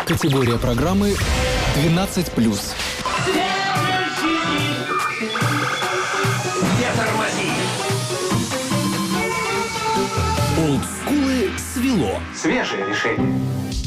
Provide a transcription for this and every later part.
Категория программы 12+. Не тормози! Олдскулы свело. Свежее решение.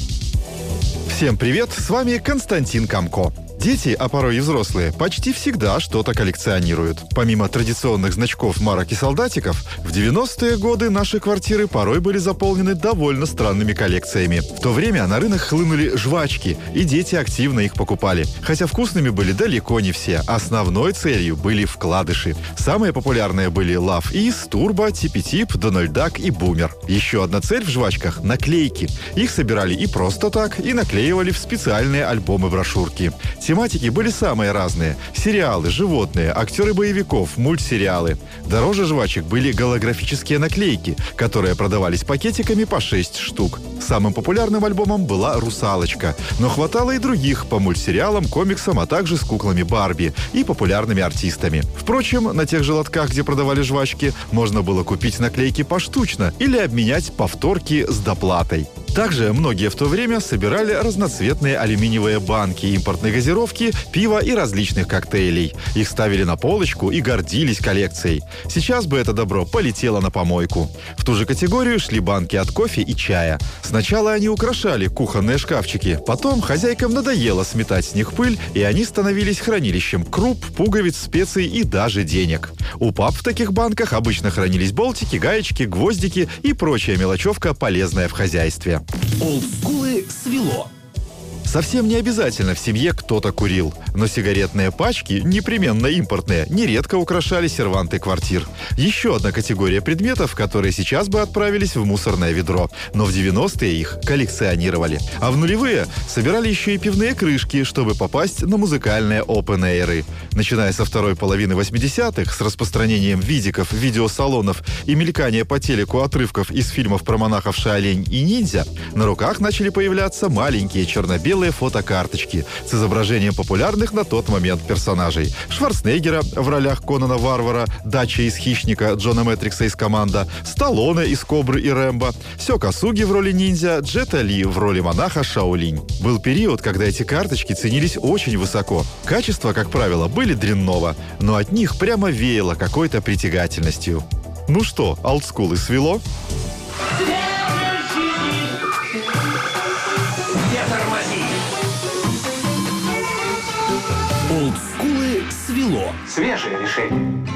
Всем привет, с вами Константин Камко. Дети, а порой и взрослые, почти всегда что-то коллекционируют. Помимо традиционных значков, марок и солдатиков, в 90-е годы наши квартиры порой были заполнены довольно странными коллекциями. В то время на рынок хлынули жвачки, и дети активно их покупали. Хотя вкусными были далеко не все. Основной целью были вкладыши. Самые популярные были Love Is, Turbo, Типи-Тип, Donald Duck и Boomer. Еще одна цель в жвачках – наклейки. Их собирали и просто так, и наклеивали в специальные альбомы-брошюрки. Тематики были самые разные. Сериалы, животные, актеры боевиков, мультсериалы. Дороже жвачек были голографические наклейки, которые продавались пакетиками по 6 штук. Самым популярным альбомом была «Русалочка», но хватало и других по мультсериалам, комиксам, а также с куклами Барби и популярными артистами. Впрочем, на тех же лотках, где продавали жвачки, можно было купить наклейки поштучно или обменять повторки с доплатой. Также многие в то время собирали разноцветные алюминиевые банки импортной газировки, пива и различных коктейлей. Их ставили на полочку и гордились коллекцией. Сейчас бы это добро полетело на помойку. В ту же категорию шли банки от кофе и чая. Сначала они украшали кухонные шкафчики, потом хозяйкам надоело сметать с них пыль, и они становились хранилищем круп, пуговиц, специй и даже денег. У пап в таких банках обычно хранились болтики, гаечки, гвоздики и прочая мелочевка, полезная в хозяйстве. Олдскулы свело. Совсем не обязательно в семье кто-то курил, но сигаретные пачки, непременно импортные, нередко украшали серванты квартир. Еще одна категория предметов, которые сейчас бы отправились в мусорное ведро, но в 90-е их коллекционировали. А в нулевые собирали еще и пивные крышки, чтобы попасть на музыкальные опен-эйры. Начиная со второй половины 80-х, с распространением видиков, видеосалонов и мелькания по телеку отрывков из фильмов про монахов Шаолинь и ниндзя, на руках начали появляться маленькие черно-белые фотокарточки с изображением популярных на тот момент персонажей. Шварценеггера в ролях Конана Варвара, Дача из «Хищника», Джона Мэтрикса из «Команда», Сталлоне из «Кобры» и «Рэмбо», Сё Косуги в роли ниндзя, Джета Ли в роли монаха Шаолинь. Был период, когда эти карточки ценились очень высоко. Качества, как правило, были дрянного, но от них прямо веяло какой-то притягательностью. Ну что, олдскулы свело? Олдскулы свело. Свежее решение.